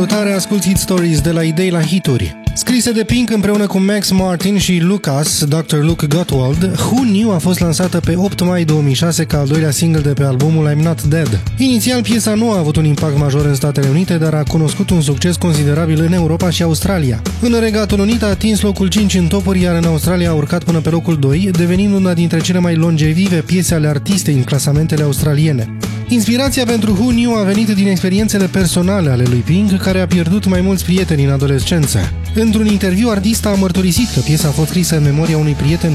salutare, asculti Hit Stories de la idei la hituri. Scrise de Pink împreună cu Max Martin și Lucas, Dr. Luke Gottwald, Who Knew a fost lansată pe 8 mai 2006 ca al doilea single de pe albumul I'm Not Dead. Inițial, piesa nu a avut un impact major în Statele Unite, dar a cunoscut un succes considerabil în Europa și Australia. În Regatul Unit a atins locul 5 în topuri, iar în Australia a urcat până pe locul 2, devenind una dintre cele mai longevive piese ale artistei în clasamentele australiene. Inspirația pentru Who Knew a venit din experiențele personale ale lui Pink, care a pierdut mai mulți prieteni în adolescență. Într-un interviu, artista a mărturisit că piesa a fost scrisă în memoria unui prieten